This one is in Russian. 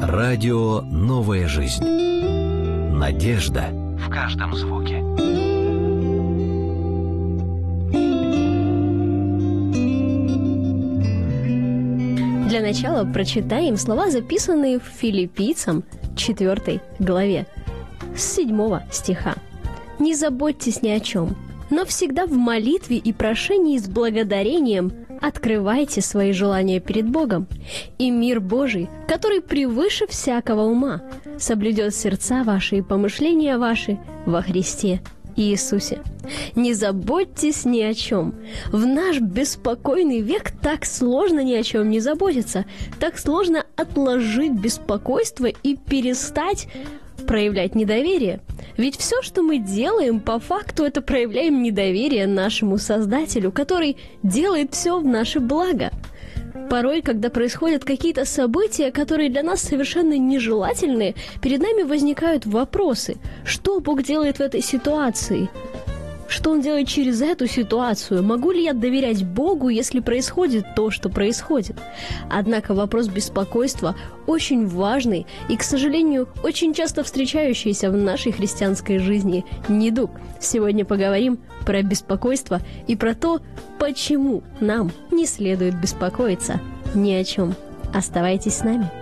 Радио «Новая жизнь». Надежда в каждом звуке. Для начала прочитаем слова, записанные в Филиппийцам 4 главе, с 7 стиха. «Не заботьтесь ни о чем, но всегда в молитве и прошении с благодарением открывайте свои желания перед Богом, и мир Божий, который превыше всякого ума, соблюдет сердца ваши и помышления ваши во Христе Иисусе. Не заботьтесь ни о чем. В наш беспокойный век так сложно ни о чем не заботиться, так сложно отложить беспокойство и перестать проявлять недоверие. Ведь все, что мы делаем, по факту это проявляем недоверие нашему Создателю, который делает все в наше благо. Порой, когда происходят какие-то события, которые для нас совершенно нежелательные, перед нами возникают вопросы. Что Бог делает в этой ситуации? Что Он делает через эту ситуацию? Могу ли я доверять Богу, если происходит то, что происходит? Однако вопрос беспокойства очень важный и, к сожалению, очень часто встречающийся в нашей христианской жизни недуг. Сегодня поговорим про беспокойство и про то, почему нам не следует беспокоиться ни о чем. Оставайтесь с нами.